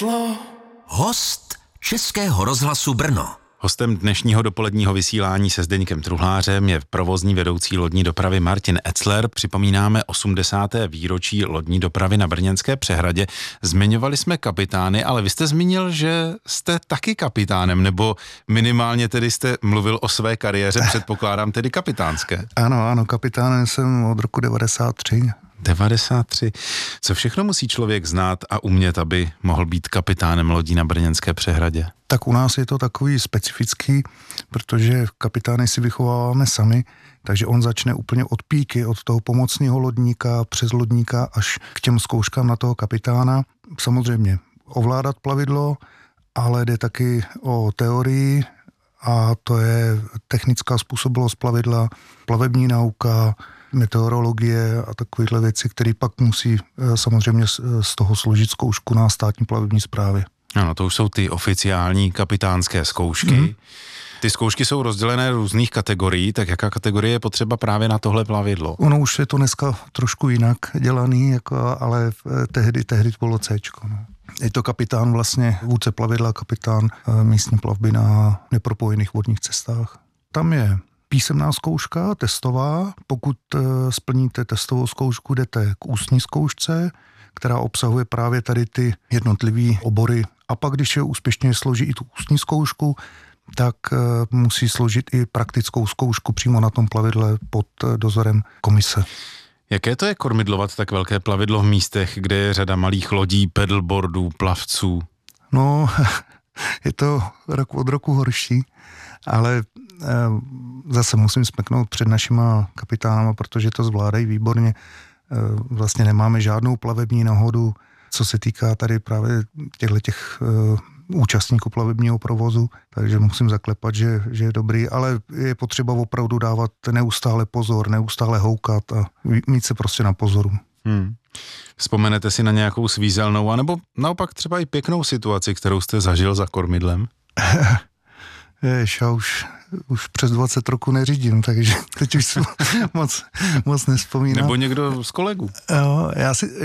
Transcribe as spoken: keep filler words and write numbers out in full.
světlo. Host Českého rozhlasu Brno. Hostem dnešního dopoledního vysílání se Zdeňkem Truhlářem je provozní vedoucí lodní dopravy Martin Etzler. Připomínáme osmdesáté výročí lodní dopravy na brněnské přehradě. Zmiňovali jsme kapitány, ale vy jste zmínil, že jste taky kapitánem, nebo minimálně tedy jste mluvil o své kariéře, předpokládám tedy kapitánské. Ano, ano, kapitánem jsem od roku devadesát tři. devadesát tři. Co všechno musí člověk znát a umět, aby mohl být kapitánem lodí na brněnské přehradě? Tak u nás je to takový specifický, protože kapitány si vychováváme sami, takže on začne úplně od píky, od toho pomocného lodníka přes lodníka až k těm zkouškám na toho kapitána. Samozřejmě ovládat plavidlo, ale jde taky o teorii a to je technická způsobilost plavidla, plavební nauka, meteorologie a takovéhle věci, které pak musí samozřejmě z toho složit zkoušku na státní plavební správě. Ano, to už jsou ty oficiální kapitánské zkoušky. Mm. Ty zkoušky jsou rozdělené do různých kategorií, tak jaká kategorie je potřeba právě na tohle plavidlo? Ono už je to dneska trošku jinak dělaný, jako, ale tehdy, tehdy to bylo Cčko. No. Je to kapitán vlastně, vůdce plavidla, kapitán místní plavby na nepropojených vodních cestách. Tam je písemná zkouška, testová. Pokud splníte testovou zkoušku, jdete k ústní zkoušce, která obsahuje právě tady ty jednotlivé obory. A pak, když je úspěšně složí i tu ústní zkoušku, tak musí složit i praktickou zkoušku přímo na tom plavidle pod dozorem komise. Jaké to je kormidlovat tak velké plavidlo v místech, kde je řada malých lodí, paddleboardů, plavců? No, je to rok od roku horší, ale zase musím smeknout před našima kapitánama, protože to zvládají výborně. Vlastně nemáme žádnou plavební náhodu, co se týká tady právě těchto těch účastníků plavebního provozu, takže musím zaklepat, že, že je dobrý, ale je potřeba opravdu dávat neustále pozor, neustále houkat a mít se prostě na pozoru. Hmm. Vzpomenete si na nějakou svízelnou, anebo naopak třeba i pěknou situaci, kterou jste zažil za kormidlem? Jež, já už, už přes dvacet roku neřídím, takže teď už moc, moc nespomínám. Nebo někdo z kolegů? Jo, já si...